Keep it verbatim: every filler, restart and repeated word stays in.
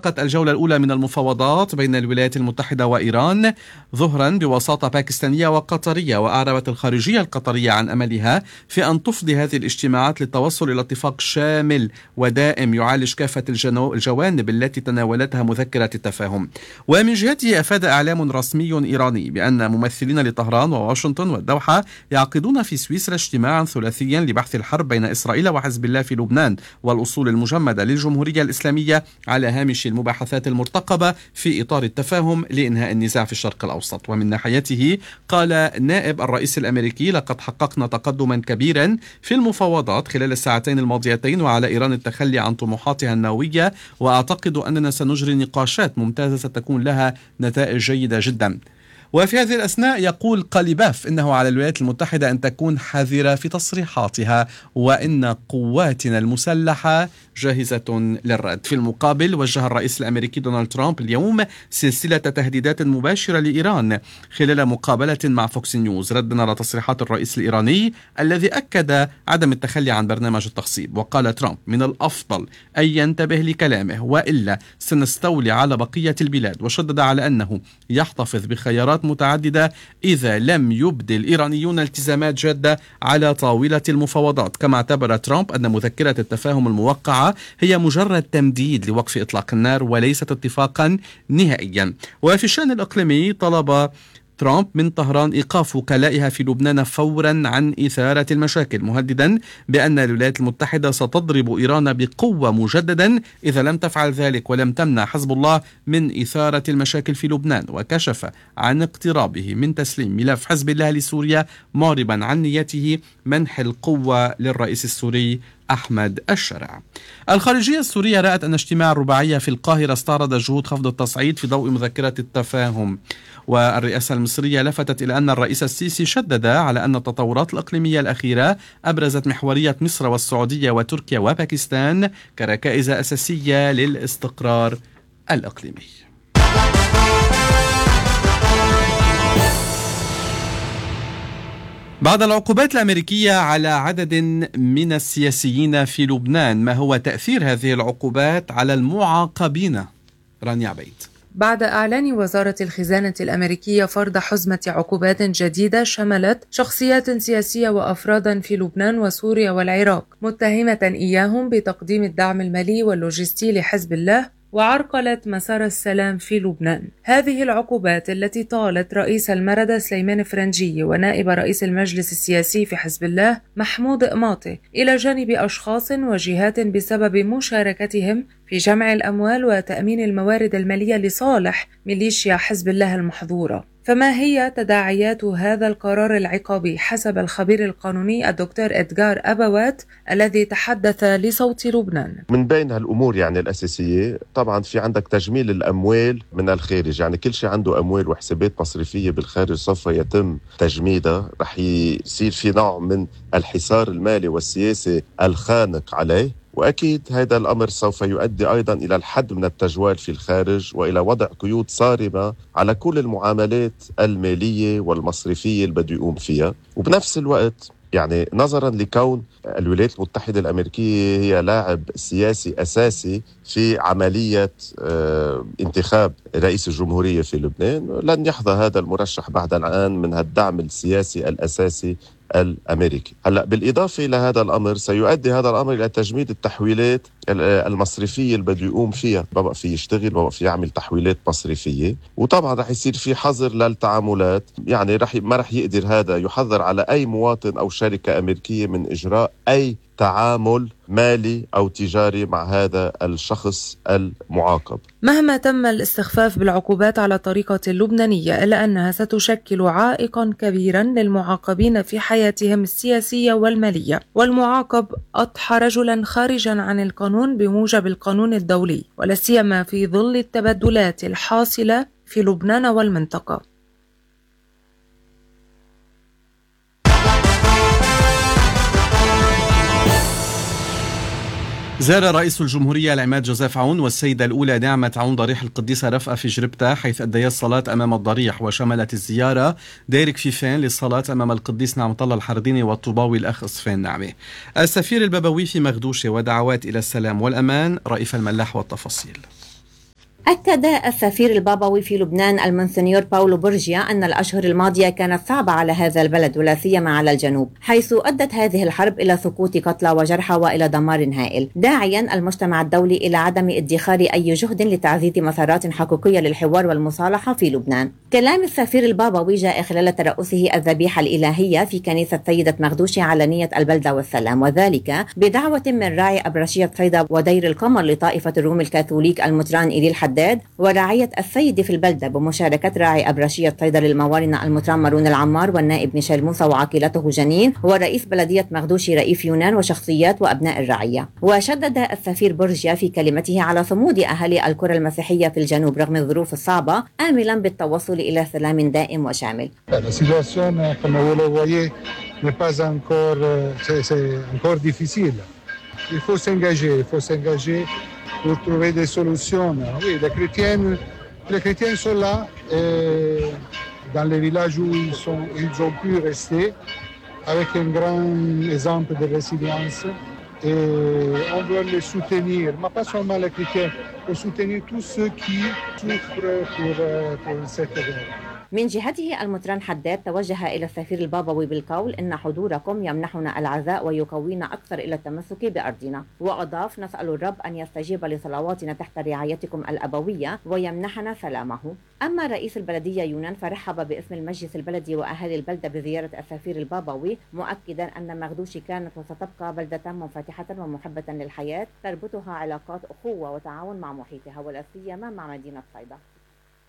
انطلقت الجولة الأولى من المفاوضات بين الولايات المتحدة وإيران ظهرا بوساطة باكستانية وقطرية، وأعربت الخارجية القطرية عن أملها في أن تفضي هذه الاجتماعات للتوصل إلى اتفاق شامل ودائم يعالج كافة الجوانب التي تناولتها مذكرة التفاهم. ومن جهته أفاد إعلام رسمي إيراني بأن ممثلين لطهران وواشنطن والدوحة يعقدون في سويسرا اجتماعا ثلاثيا لبحث الحرب بين إسرائيل وحزب الله في لبنان والأصول المجمدة للجمهورية الإسلامية على هامش المباحثات المرتقبة في إطار التفاهم لإنهاء النزاع في الشرق الأوسط. ومن ناحيته قال نائب الرئيس الأمريكي: لقد حققنا تقدما كبيرا في المفاوضات خلال الساعتين الماضيتين، وعلى إيران التخلي عن طموحاتها النووية، وأعتقد أننا سنجري نقاشات ممتازة ستكون لها نتائج جيدة جدا. وفي هذه الأثناء يقول قليباف إنه على الولايات المتحدة أن تكون حذرة في تصريحاتها، وإن قواتنا المسلحة جاهزة للرد. في المقابل وجه الرئيس الأمريكي دونالد ترامب اليوم سلسلة تهديدات مباشرة لإيران خلال مقابلة مع فوكس نيوز، ردا على تصريحات الرئيس الإيراني الذي أكد عدم التخلي عن برنامج التخصيب. وقال ترامب: من الأفضل أن ينتبه لكلامه وإلا سنستولي على بقية البلاد، وشدد على أنه يحتفظ بخيارات متعددة إذا لم يبدي الإيرانيون التزامات جادة على طاولة المفاوضات. كما اعتبر ترامب أن مذكرة التفاهم الموقعة هي مجرد تمديد لوقف إطلاق النار وليست اتفاقا نهائيا. وفي الشأن الإقليمي طلب ترامب من طهران إيقاف وكلائها في لبنان فورا عن إثارة المشاكل، مهددا بأن الولايات المتحدة ستضرب إيران بقوة مجددا إذا لم تفعل ذلك ولم تمنع حزب الله من إثارة المشاكل في لبنان. وكشف عن اقترابه من تسليم ملف حزب الله لسوريا، معربا عن نيته منح القوة للرئيس السوري أحمد الشرع. الخارجية السورية رأت أن اجتماع الرباعية في القاهرة استعرض جهود خفض التصعيد في ضوء مذكرة التفاهم. والرئاسة المصرية لفتت إلى أن الرئيس السيسي شدد على أن التطورات الإقليمية الأخيرة أبرزت محورية مصر والسعودية وتركيا وباكستان كركائز أساسية للاستقرار الإقليمي. بعد العقوبات الأمريكية على عدد من السياسيين في لبنان، ما هو تأثير هذه العقوبات على المعاقبين؟ رانيا عبيد. بعد إعلان وزارة الخزانة الأمريكية فرض حزمة عقوبات جديدة شملت شخصيات سياسية وأفرادا في لبنان وسوريا والعراق، متهمة إياهم بتقديم الدعم المالي واللوجستي لحزب الله وعرقلة مسار السلام في لبنان. هذه العقوبات التي طالت رئيس المردة سليمان فرنجي ونائب رئيس المجلس السياسي في حزب الله محمود قماطي إلى جانب أشخاص وجهات بسبب مشاركتهم في جمع الأموال وتأمين الموارد المالية لصالح ميليشيا حزب الله المحظورة. فما هي تداعيات هذا القرار العقابي حسب الخبير القانوني الدكتور إدغار أبوات الذي تحدث لصوت لبنان؟ من بين هالأمور يعني الأساسية طبعا في عندك تجميل الأموال من الخارج، يعني كل شيء عنده أموال وحسابات مصرفية بالخارج سوف يتم تجميدها، رح يصير في نوع من الحصار المالي والسياسي الخانق عليه، وأكيد هذا الأمر سوف يؤدي أيضا إلى الحد من التجوال في الخارج وإلى وضع قيود صارمة على كل المعاملات المالية والمصرفية اللي بده يقوم فيها. وبنفس الوقت يعني نظرا لكون الولايات المتحدة الأمريكية هي لاعب سياسي أساسي في عملية انتخاب رئيس الجمهورية في لبنان، لن يحظى هذا المرشح بعد الآن من الدعم السياسي الأساسي الأمريكي. هلأ بالإضافة إلى هذا الأمر سيؤدي هذا الأمر إلى تجميد التحويلات المصرفية اللي بده يقوم فيها، ما بقى في يشتغل، ما بقى في يعمل تحويلات مصرفية، وطبعا رح يصير في حظر للتعاملات، يعني رح ما رح يقدر هذا يحظر على أي مواطن أو شركة أمريكية من إجراء أي تعامل مالي أو تجاري مع هذا الشخص المعاقب. مهما تم الاستخفاف بالعقوبات على طريقة اللبنانية إلا أنها ستشكل عائقا كبيرا للمعاقبين في حياتهم السياسية والمالية، والمعاقب أضحى رجلا خارجا عن القانون بموجب القانون الدولي، ولا سيما في ظل التبدلات الحاصلة في لبنان والمنطقة. زار رئيس الجمهورية العماد جوزيف عون والسيدة الأولى نعمة عون ضريح القديسة رفقة في جربتة، حيث أديا الصلاة أمام الضريح. وشملت الزيارة دير كفيفين للصلاة أمام القديس نعمة الله الحرديني والطوباوي الأخ إصفين نعمة. السفير البابوي في مغدوشة ودعوات إلى السلام والأمان. رئيف الملاح والتفاصيل. أكد السفير البابوي في لبنان المونسنيور باولو بورجيا أن الأشهر الماضية كانت صعبة على هذا البلد ولا سيما على الجنوب، حيث أدت هذه الحرب إلى سقوط قتلى وجرحى وإلى دمار هائل، داعيا المجتمع الدولي إلى عدم ادخار أي جهد لتعزيز مسارات حقيقية للحوار والمصالحة في لبنان. كلام السفير البابوي جاء خلال ترأسه الذبيحة الإلهية في كنيسة سيدة مغدوشي على نية البلدة والسلام، وذلك بدعوة من راعي أبرشية صيدا ودير القمر لطائفة الروم الكاثوليك المطران إليل حداد ورعاية السيد في البلدة، بمشاركة راعي أبرشية صيدا للموارنة المطران مارون العمار والنائب ميشيل موسى وعاقلته جنين ورئيس بلدية مغدوشي رئيف يونان وشخصيات وأبناء الرعية. وشدد السفير بورجيا في كلمته على صمود أهالي القرى المسيحية في الجنوب رغم الظروف الصعبة، آملا بالتوصل إلى سلام دائم وشامل. Il faut s'engager, il faut s'engager pour trouver des solutions. Oui, les chrétiens, les chrétiens sont là et dans les villages où ils, sont, ils ont pu rester avec un grand exemple de résilience et on doit les soutenir, mais pas seulement les chrétiens, pour soutenir tous ceux qui souffrent pour, pour cette guerre. من جهته المطران حداد توجه إلى السفير البابوي بالقول إن حضوركم يمنحنا العزاء ويقوينا أكثر إلى التمسك بأرضنا، وأضاف: نسأل الرب أن يستجيب لصلواتنا تحت رعايتكم الأبوية ويمنحنا سلامه. أما رئيس البلدية يونان فرحب باسم المجلس البلدي وأهالي البلدة بزيارة السفير البابوي، مؤكدا أن مغدوشي كانت وستبقى بلدة منفتحة ومحبة للحياة تربطها علاقات أخوة وتعاون مع محيطها ولا سيما مع مدينة صيدا.